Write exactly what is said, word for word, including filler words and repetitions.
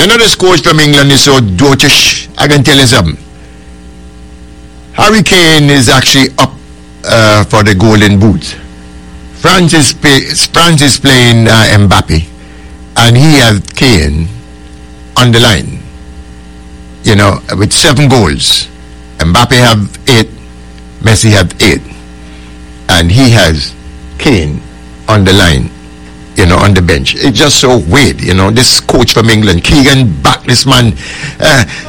know this coach from England is so dotish. I can tell you something. Harry Kane is actually up uh, for the Golden Boot. France is, pay, France is playing uh, Mbappe, and he has Kane on the line. You know, with seven goals. Mbappe have eight, Messi have eight, and he has Kane on the line, you know, on the bench. It's just so weird, you know. This coach from England, Keegan, back this man. Uh,